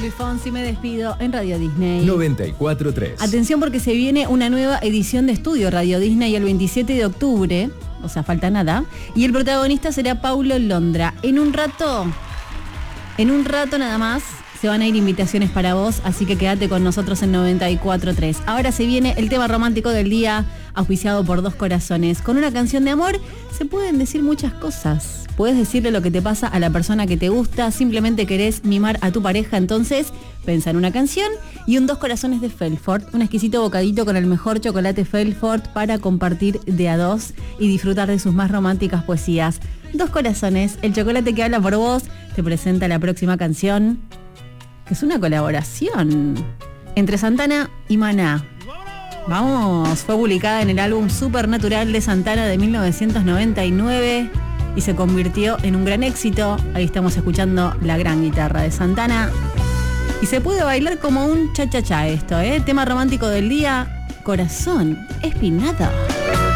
Luis Fonsi, me despido en Radio Disney 94.3. Atención porque se viene una nueva edición de estudio Radio Disney el 27 de octubre, o sea, falta nada, y el protagonista será Paulo Londra. En un rato nada más se van a ir invitaciones para vos, así que quédate con nosotros en 94.3. Ahora se viene el tema romántico del día, auspiciado por Dos Corazones. Con una canción de amor se pueden decir muchas cosas. Puedes decirle lo que te pasa a la persona que te gusta, simplemente querés mimar a tu pareja, entonces pensa en una canción y un Dos Corazones de Felfort, un exquisito bocadito con el mejor chocolate Felfort para compartir de a dos y disfrutar de sus más románticas poesías. Dos Corazones, el chocolate que habla por vos, te presenta la próxima canción, que es una colaboración entre Santana y Maná. Vamos, fue publicada en el álbum Supernatural de Santana de 1999 y se convirtió en un gran éxito. Ahí estamos escuchando la gran guitarra de Santana. Y se puede bailar como un cha-cha-cha esto, ¿eh? Tema romántico del día, Corazón Espinado.